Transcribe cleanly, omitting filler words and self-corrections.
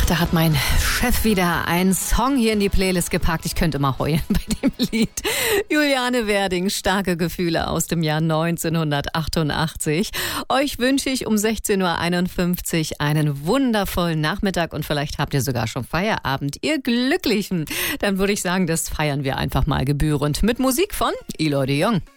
Da hat mein Chef wieder einen Song hier in die Playlist gepackt. Ich könnte mal heulen bei dem Lied. Juliane Werding, Starke Gefühle aus dem Jahr 1988. Euch wünsche ich um 16.51 Uhr einen wundervollen Nachmittag und vielleicht habt ihr sogar schon Feierabend, ihr Glücklichen. Dann würde ich sagen, das feiern wir einfach mal gebührend mit Musik von Eloy de Jong.